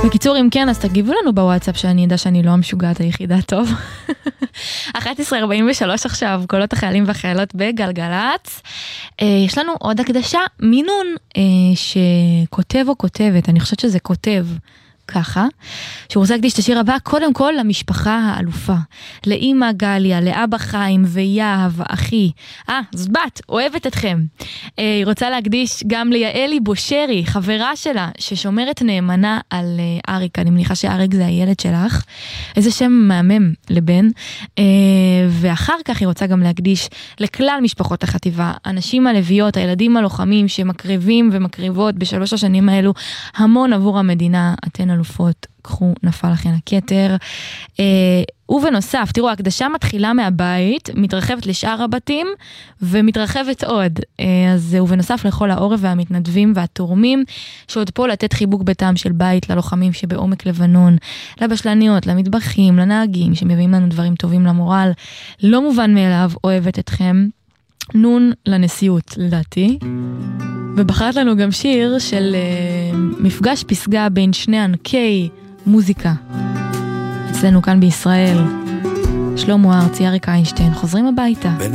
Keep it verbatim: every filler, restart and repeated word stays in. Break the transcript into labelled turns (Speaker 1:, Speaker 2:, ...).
Speaker 1: בקיצור, אם כן, אז תגיבו לנו בוואטסאפ שאני יודע שאני לא המשוגעת היחידה טוב. אחת עשרה ארבעים ושלוש עכשיו, קולות החיילים והחיילות בגלגלץ. יש לנו עוד הקדשה, מינון שכותב או כותבת, אני חושבת שזה כותב ככה, שהוא רוצה להקדיש את השיר הבא, קודם כל למשפחה האלופה, לאמא גליה, לאבא חיים ויהב, אחי, אה, זאת בת, אוהבת אתכם. אה, היא רוצה להקדיש גם ליעלי בושרי, חברה שלה, ששומרת נאמנה על אה, אריק, אני מניחה שאריק זה הילד שלך, איזה שם מהמם לבן, אה, ואחר כך היא רוצה גם להקדיש לכלל משפחות החטיבה, אנשים הלוויות, הילדים הלוחמים שמקריבים ומקריבות בשלוש השנים האלו, המון עבור המדינה, אתן אלופות, קחו, נפל לכן הכתר. אה, ובנוסף, תראו, ההקדשה מתחילה מהבית, מתרחבת לשאר הבתים, ומתרחבת עוד. אה, אז ובנוסף לכל העורף והמתנדבים והתורמים, שעוד פה לתת חיבוק ביתם של בית ללוחמים שבעומק לבנון, לבשלניות, למטבחים, לנהגים, שמביאים לנו דברים טובים למורל. לא מובן מאליו, אוהבת אתכם. נון לנשיאות, לדעתי. ובחרת לנו גם שיר של uh, מפגש פסגה בין שני ענקי מוזיקה. אצלנו כאן בישראל, שלמה ארצי, אריק איינשטיין, חוזרים הביתה.